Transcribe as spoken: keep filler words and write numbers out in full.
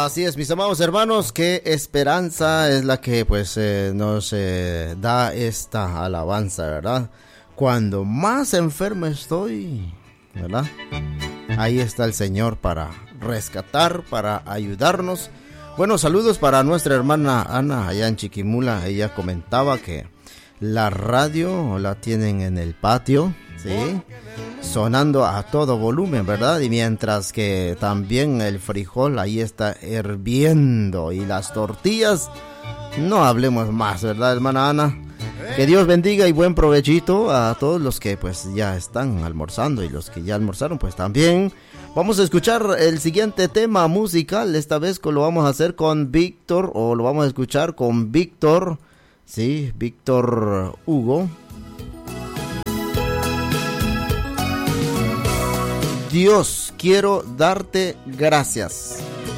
Así es, mis amados hermanos, qué esperanza es la que pues eh, nos eh, da esta alabanza, ¿verdad? Cuando más enfermo estoy, ¿verdad? Ahí está el Señor para rescatar, para ayudarnos. Bueno, saludos para nuestra hermana Ana allá en Chiquimula. Ella comentaba que la radio la tienen en el patio, ¿sí? Sonando a todo volumen, ¿verdad? Y mientras que también el frijol ahí está hirviendo y las tortillas, no hablemos más, ¿verdad, hermana Ana? Que Dios bendiga y buen provechito a todos los que pues ya están almorzando y los que ya almorzaron pues también. Vamos a escuchar el siguiente tema musical, esta vez lo vamos a hacer con Víctor, o lo vamos a escuchar con Víctor, sí, Víctor Hugo. Dios, quiero darte gracias.